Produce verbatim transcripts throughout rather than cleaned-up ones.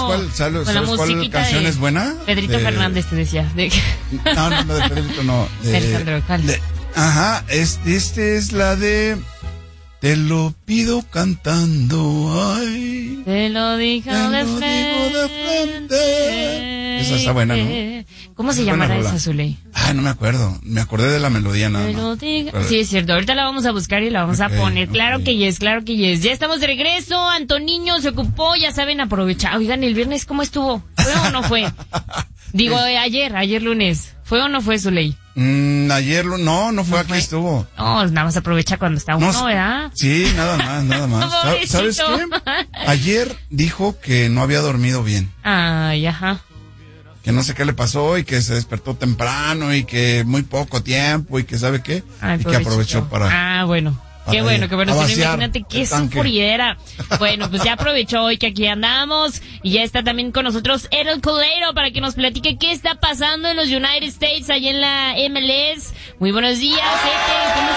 cuál, ¿sabes, con la ¿sabes cuál canción de es buena? Pedrito de... Fernández te decía. De... No, no, no, de Pedrito no. De... Alejandro, ¿cuál? De... Ajá, este, este es la de... Te lo pido cantando, ay. Te lo digo, te de, lo frente. digo de frente. Esa está buena, ¿no? ¿Cómo se es llamará rola. esa, Zuley? Ay, no me acuerdo. Me acordé de la melodía nada Te más. lo digo. Pero... Sí, es cierto. Ahorita la vamos a buscar y la vamos okay, a poner. Claro okay. que yes, claro que yes. Ya estamos de regreso. Antoniño se ocupó, ya saben, aprovechar. Oigan, el viernes, ¿cómo estuvo? ¿Fue o no fue? Digo, eh, ayer, ayer lunes. ¿Fue o no fue, Zuley? Mm, ayer, lo, no, no fue, ¿No aquí fue? estuvo. No, nada más aprovecha cuando está uno, no, ¿verdad? Sí, nada más, nada más. ¿Sabes qué? Ayer dijo que no había dormido bien. Ay, ajá. Que no sé qué le pasó y que se despertó temprano y que muy poco tiempo y que sabe qué. Ay, y que aprovechó para... Ah, bueno. Qué bueno, qué bueno. Si no, imagínate qué sufriera. Bueno, pues ya aprovechó hoy que aquí andamos. Y ya está también con nosotros Edel Colero para que nos platique qué está pasando en los United States, allá en la M L S. Muy buenos días, Edel. ¿Cómo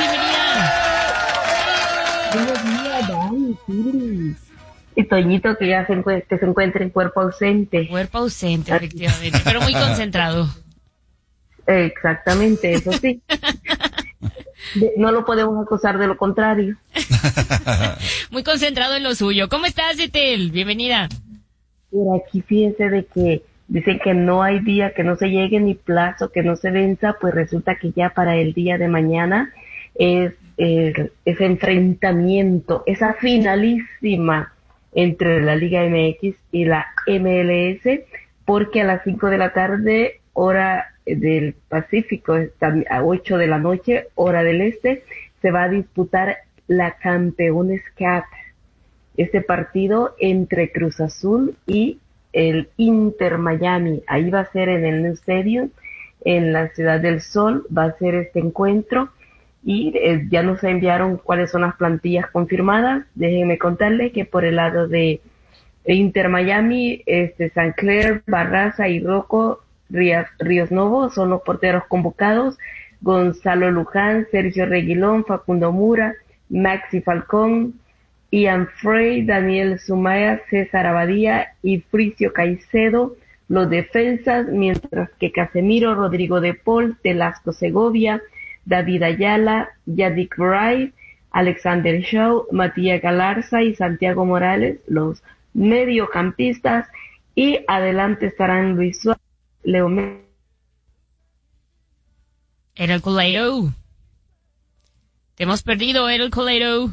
estás? Bienvenida. Buenos días, Dani. Y Toñito que ya se encuentra, que se encuentra en cuerpo ausente. Cuerpo ausente, efectivamente. Pero muy concentrado. Exactamente, eso sí. De, no lo podemos acusar de lo contrario. Muy concentrado en lo suyo. ¿Cómo estás, Etel? Bienvenida. Por aquí fíjense de que dicen que no hay día que no se llegue ni plazo que no se venza, pues resulta que ya para el día de mañana es eh, ese enfrentamiento, esa finalísima entre la Liga M X y la M L S, porque a las cinco de la tarde, hora del Pacífico, a ocho de la noche, hora del Este, se va a disputar la Campeones Cup. Este partido entre Cruz Azul y el Inter Miami. Ahí va a ser en el New Stadium, en la Ciudad del Sol, va a ser este encuentro. Y eh, ya nos enviaron cuáles son las plantillas confirmadas. Déjenme contarles que por el lado de Inter Miami, este, San Clair, Barraza y Rocco Ríos, Ríos Novo son los porteros convocados. Gonzalo Luján, Sergio Reguilón, Facundo Mura, Maxi Falcón, Ian Frey, Daniel Sumaya, César Abadía y Fricio Caicedo, los defensas, mientras que Casemiro, Rodrigo de Paul, Telasco Segovia, David Ayala, Yadik Wright, Alexander Shaw, Matías Galarza y Santiago Morales, los mediocampistas, y adelante estarán Luis Suárez, Leo Messi. Edel Colero. Te hemos perdido, Edel Colero.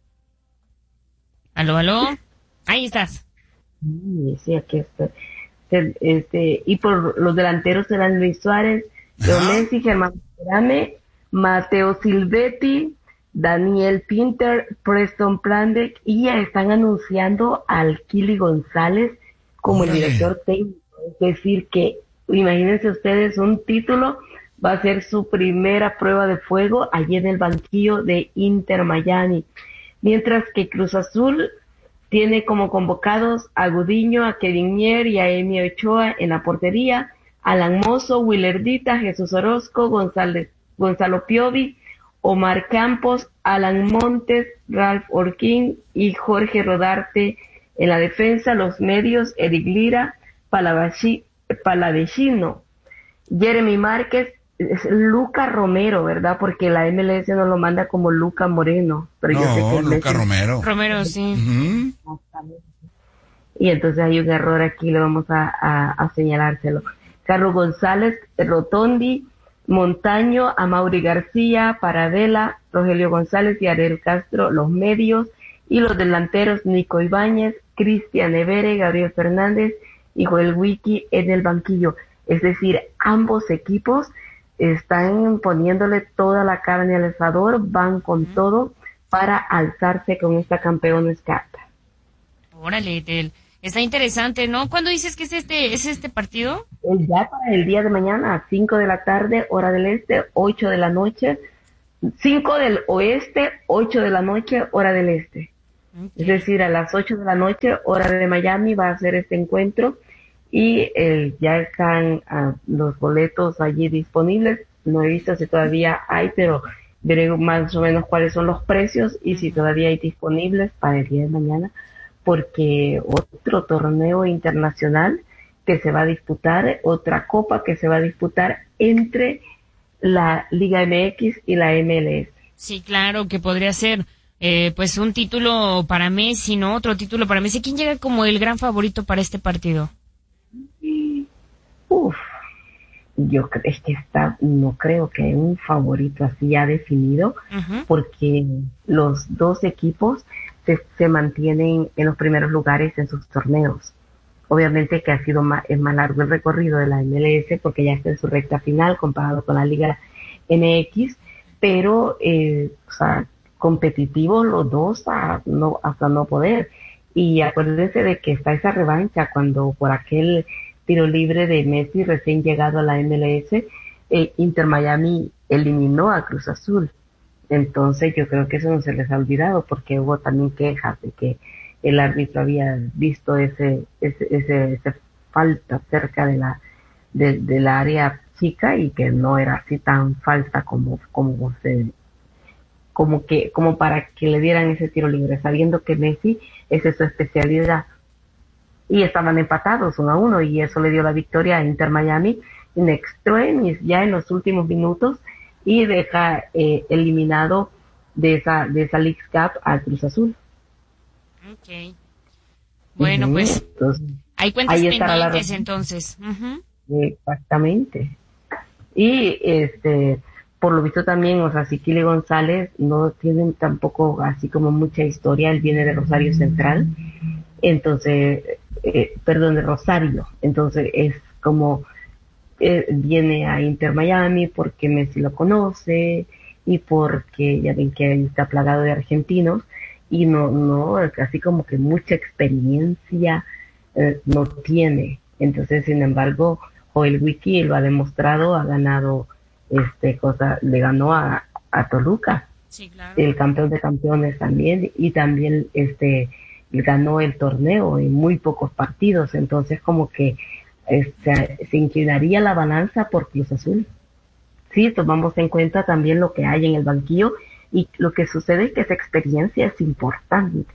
¿Aló, aló? Ahí estás. Sí, sí, aquí estoy. Este, y por los delanteros serán Luis Suárez, Leo Messi, Germán Perame, Mateo Silvetti, Daniel Pinter, Preston Plandek, y ya están anunciando al Kili González como Órale. el director técnico. Es decir que, imagínense ustedes, un título va a ser su primera prueba de fuego allí en el banquillo de Inter Miami. Mientras que Cruz Azul tiene como convocados a Gudiño, a Kevin Mier y a Emi Ochoa en la portería, Alan Mozo, Willardita, Jesús Orozco, González, Gonzalo Piovi, Omar Campos, Alan Montes, Ralph Orquín y Jorge Rodarte en la defensa. Los medios, Eric Lira, Palavecino, Jeremy Márquez, Luca Romero, ¿verdad? Porque la M L S no lo manda como Luca Moreno. Pero no, yo sé que Luca Messi... Romero. Romero, sí. Uh-huh. Y entonces hay un error aquí, le vamos a, a, a señalárselo. Carlos González, Rotondi, Montaño, Amaury García, Paradela, Rogelio González y Ariel Castro, los medios, y los delanteros Nico Ibáñez, Cristian Evere, Gabriel Fernández y Joel Wiki en el banquillo. Es decir, ambos equipos están poniéndole toda la carne al asador, van con uh-huh. todo para alzarse con esta Campeones Cup. Órale, Tel. Está interesante, ¿no? ¿Cuándo dices que es este es este partido? Ya para el día de mañana, a cinco de la tarde, hora del este, ocho de la noche, cinco del oeste, ocho de la noche, hora del este. Okay. Es decir, a las ocho de la noche, hora de Miami, va a ser este encuentro. Y eh, ya están uh, los boletos allí disponibles. No he visto si todavía hay, pero veré más o menos cuáles son los precios y si todavía hay disponibles para el día de mañana, porque otro torneo internacional que se va a disputar, otra copa que se va a disputar entre la Liga M X y la M L S. Sí, claro, que podría ser eh, pues un título para Messi, ¿no? Otro título para Messi. ¿Quién llega como el gran favorito para este partido? Uf, yo creo es que está, no creo que hay un favorito así ya definido, uh-huh. porque los dos equipos se, se mantienen en los primeros lugares en sus torneos. Obviamente que ha sido más, es más largo el recorrido de la M L S porque ya está en su recta final comparado con la Liga M X, pero eh, o sea, competitivos los dos a, no, hasta no poder. Y acuérdense de que está esa revancha cuando por aquel tiro libre de Messi recién llegado a la M L S, eh, Inter Miami eliminó a Cruz Azul. Entonces yo creo que eso no se les ha olvidado porque hubo también quejas de que el árbitro había visto ese ese ese, ese falta cerca de la de, de la área chica y que no era así tan falta como como se como que como para que le dieran ese tiro libre, sabiendo que Messi esa es su especialidad. Y estaban empatados uno a uno y eso le dio la victoria a Inter Miami in extremis ya en los últimos minutos y deja eh, eliminado de esa de esa Leagues Cup al Cruz Azul. Okay. Bueno, uh-huh. pues entonces, hay cuentas pendientes entonces. Uh-huh. Exactamente. Y este, por lo visto también, o sea, Siquili González no tiene tampoco así como mucha historia, él viene de Rosario Central, entonces, eh, perdón, de Rosario, entonces es como eh, viene a Inter Miami porque Messi lo conoce y porque ya ven que ahí está plagado de argentinos. Y no, no, así como que mucha experiencia eh, no tiene. Entonces, sin embargo, Joel Wiki lo ha demostrado, ha ganado, este, cosa, le ganó a, a Toluca, sí, claro. El campeón de campeones también, y también, este, ganó el torneo en muy pocos partidos. Entonces, como que este, se inclinaría la balanza por Cruz Azul. Sí, tomamos en cuenta también lo que hay en el banquillo. Y lo que sucede es que esa experiencia es importante.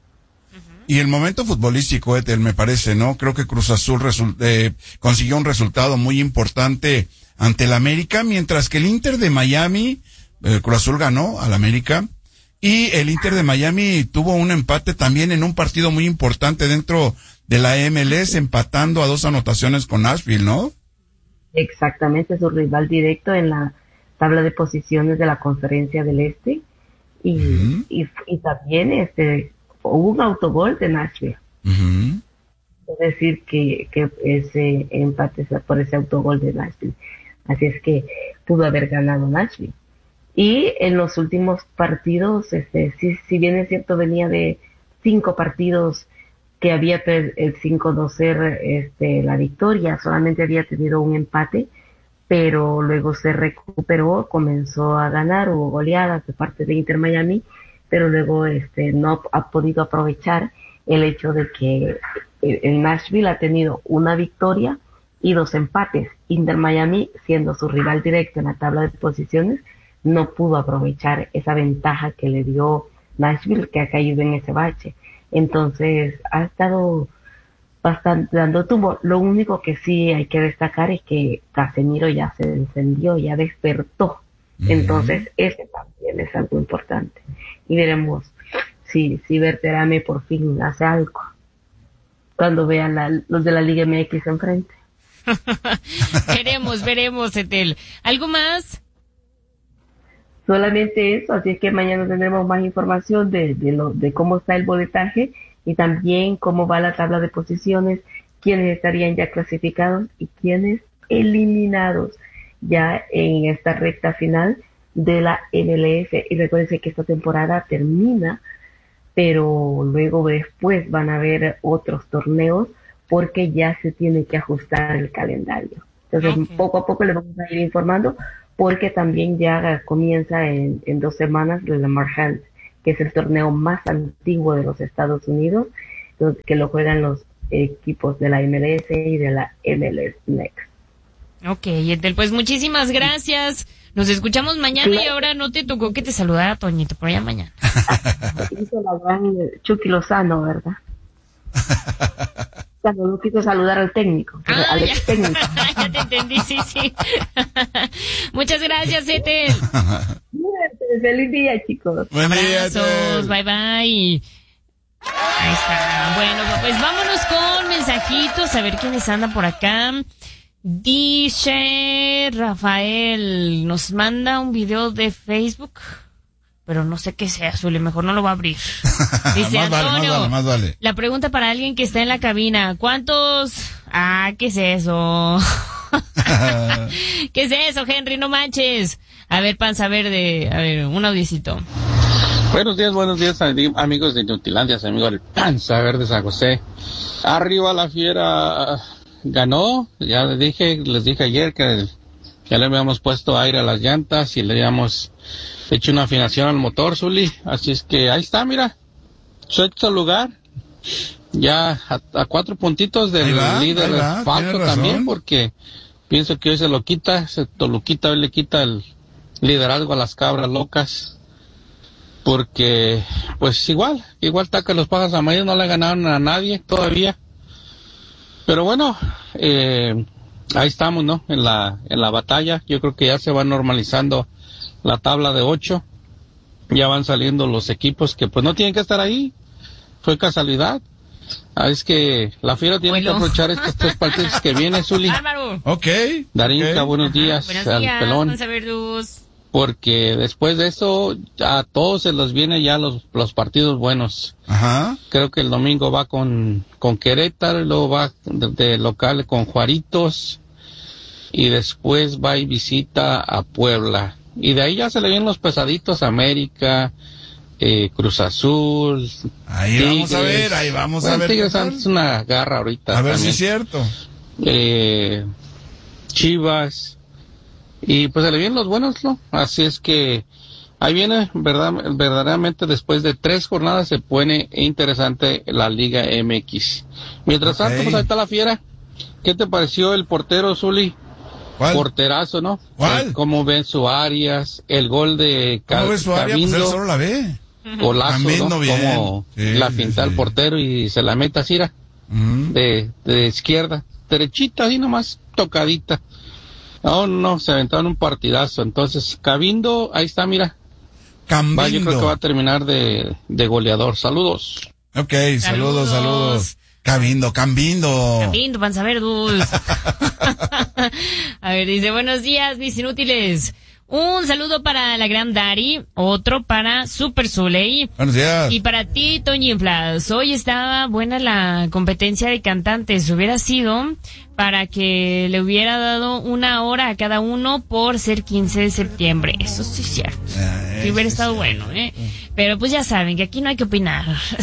Y el momento futbolístico, Ethel, me parece, ¿no? Creo que Cruz Azul resu- eh, consiguió un resultado muy importante ante el América, mientras que el Inter de Miami, eh, Cruz Azul ganó al América, y el Inter de Miami tuvo un empate también en un partido muy importante dentro de la M L S, empatando a dos anotaciones con Nashville, ¿no? Exactamente, su rival directo en la tabla de posiciones de la Conferencia del Este y, uh-huh. y, y también este hubo un autogol de Nashville. Uh-huh. Es decir, que, que ese empate es por ese autogol de Nashville. Así es que pudo haber ganado Nashville. Y en los últimos partidos, este, si, si bien es cierto, venía de cinco partidos que había el cinco dos ser este, la victoria, solamente había tenido un empate, pero luego se recuperó, comenzó a ganar, hubo goleadas de parte de Inter Miami, pero luego este no ha podido aprovechar el hecho de que el Nashville ha tenido una victoria y dos empates. Inter Miami, siendo su rival directo en la tabla de posiciones, no pudo aprovechar esa ventaja que le dio Nashville, que ha caído en ese bache. Entonces, ha estado bastante dando tumbo. Lo único que sí hay que destacar es que Casemiro ya se encendió, ya despertó. Uh-huh. Entonces, ese también es algo importante. Y veremos si, si Berterame por fin hace algo cuando vean la, los de la Liga M X enfrente. veremos, veremos, Ethel. ¿Algo más? Solamente eso, así es que mañana tendremos más información de, de, lo, de cómo está el boletaje y también cómo va la tabla de posiciones, quiénes estarían ya clasificados y quiénes eliminados ya en esta recta final de la M L S. Y recuerden que esta temporada termina, pero luego después van a haber otros torneos porque ya se tiene que ajustar el calendario. Entonces, okay, poco a poco les vamos a ir informando, porque también ya comienza en, en dos semanas el Marchand, que es el torneo más antiguo de los Estados Unidos, que lo juegan los equipos de la M L S y de la M L S Next. Ok, Ethel, pues muchísimas gracias. Nos escuchamos mañana. Claro. Y ahora no te tocó que te saludara Toñito, por allá mañana. Hizo la gran Chucky Lozano, ¿verdad? Cuando no quiso saludar al técnico, ah, al ex técnico. Ya te entendí, sí, sí. Muchas gracias, Ethel. Feliz día, chicos. Buen día, abrazos, bye bye. Ahí está. Bueno, pues vámonos con mensajitos, a ver quiénes andan por acá. Dice Rafael, nos manda un video de Facebook, pero no sé qué sea, Zuli, mejor no lo va a abrir. Dice más Antonio, vale, más vale, más vale. La pregunta para alguien que está en la cabina, ¿cuántos? Ah, ¿qué es eso? ¿Qué es eso, Henry? No manches. A ver, Panza Verde, a ver, un audicito. Buenos días, buenos días, amigos de Inutilandia, amigos del Panza Verde San José. Arriba la Fiera ganó, ya les dije, les dije ayer que ya le habíamos puesto aire a las llantas y le habíamos hecho una afinación al motor, Zuli, así es que ahí está, mira, sexto lugar, ya a, a cuatro puntitos del va, líder del Falco también, porque pienso que hoy se lo quita, se lo quita, hoy le quita el liderazgo a las cabras locas, porque pues igual, igual está que los Pájaros Amarillos no le ganaron a nadie todavía, pero bueno, eh, ahí estamos, ¿no? En la, en la batalla, yo creo que ya se va normalizando la tabla de ocho, ya van saliendo los equipos que pues no tienen que estar ahí, fue casualidad. Ah, es que la Fiera tiene bueno. que aprovechar estos tres partidos que vienen, Zuli. Ok. Darinka, okay. buenos días. Buenos al días, pelón. vamos a ver luz. Porque después de eso, a todos se los viene ya los, los partidos buenos. Ajá. Creo que el domingo va con, con Querétaro, y luego va de, de local con Juaritos, y después va y visita a Puebla. Y de ahí ya se le vienen los pesaditos, América, eh, Cruz Azul. Ahí Tigres. Vamos a ver, ahí vamos bueno, a ver. Tigres es una garra ahorita. A ver también. si es cierto. Eh, Chivas. Y pues se le vienen los buenos, ¿no? Así es que ahí viene, verdad, verdaderamente después de tres jornadas se pone interesante la Liga M X. Mientras okay. tanto, pues ahí está la Fiera. ¿Qué te pareció el portero, Zuli? ¿Cuál? Porterazo, ¿no? ¿Cuál? ¿Cómo ven su Arias? El gol de Cal- ¿Cómo ves su Arias? Pues él solo la ve. Golazo, ¿no? Bien. Como sí, la sí, pinta sí. al portero y se la mete así, uh-huh. de, de izquierda, derechita, así nomás, tocadita. No, no, se aventaron un partidazo. Entonces, Cabindo, ahí está, mira. Cambindo. Va, yo creo que va a terminar de, de goleador. Saludos. Ok, saludos, saludos. saludos. Cabindo, Cambindo. Cambindo, panza verdes. A ver, dice, buenos días, mis inútiles. Un saludo para la gran Dari, otro para Super Soleil. Buenos días. Y para ti, Toñinflas. Hoy estaba buena la competencia de cantantes. Hubiera sido para que le hubiera dado una hora a cada uno por ser quince de septiembre. Eso sí es cierto. Eh, que hubiera estado cierto. bueno, ¿eh? Pero pues ya saben que aquí no hay que opinar.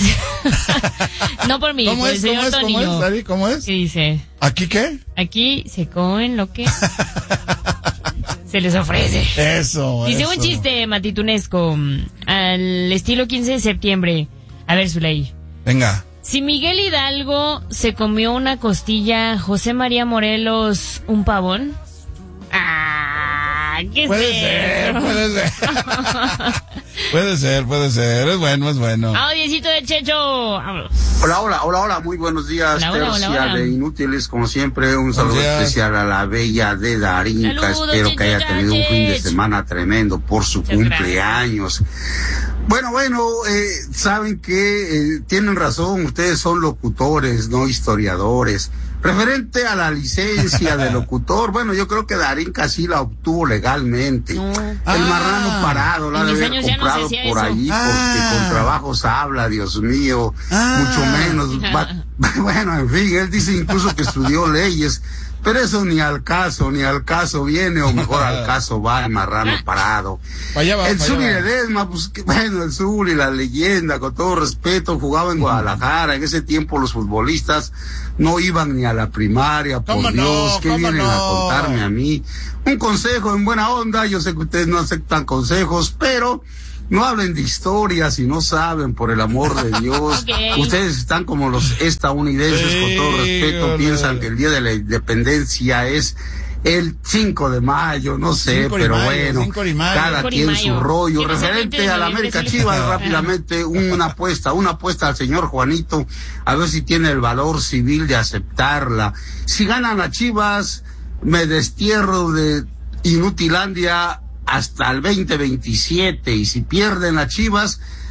No por mí, ¿Cómo por es? el señor ¿Cómo es? Tonillo. ¿Cómo es, Dari? ¿Cómo es? ¿Qué dice? ¿Aquí qué? Aquí se comen lo que se les ofrece. Eso, Dice eso. un chiste matitunesco al estilo quince de septiembre. A ver, Zuley. Venga. Si Miguel Hidalgo se comió una costilla, José María Morelos un pavón. Ah, ¿qué puede es ser, eso? puede ser. Puede ser, puede ser. Es bueno, es bueno. Audiecito de Checho. Vámonos. Hola, hola, hola, hola. Muy buenos días. Hola, hola, hola, hola. De Inútiles, como siempre. Un saludo especial a la bella de Darinka. Saludos, Espero Checho, que haya tenido un fin de semana tremendo por su Muchas cumpleaños. Gracias. Bueno, bueno, eh, saben que eh, tienen razón. Ustedes son locutores, no historiadores. Referente a la licencia de locutor, bueno, yo creo que Darinka sí la obtuvo legalmente. No. El ah, marrano parado la debe haber comprado no por eso. Allí, ah. porque con trabajos habla, Dios mío, ah. mucho menos. Va, bueno, en fin, él dice incluso que estudió leyes, pero eso ni al caso, ni al caso viene, o mejor al caso va el marrano parado. Vaya va, el vaya Zuli va. Ledesma, pues que, bueno, el Zuli, la leyenda, con todo respeto, jugaba en Guadalajara. En ese tiempo los futbolistas no iban ni a la primaria, por ¿Cómo Dios, no? ¿qué ¿Cómo vienen no? a contarme a mí? Un consejo en buena onda, yo sé que ustedes no aceptan consejos, pero no hablen de historia si no saben, por el amor de Dios. Okay. Ustedes están como los estadounidenses, sí, con todo respeto, ole. Piensan que el día de la independencia es el cinco de mayo, no sé, pero mayo, bueno, cada quien su rollo. Referente a la América Chivas, rápidamente, una apuesta, una apuesta al señor Juanito, a ver si tiene el valor civil de aceptarla. Si ganan las Chivas, me destierro de Inutilandia hasta el veinte veintisiete, y si pierden las Chivas,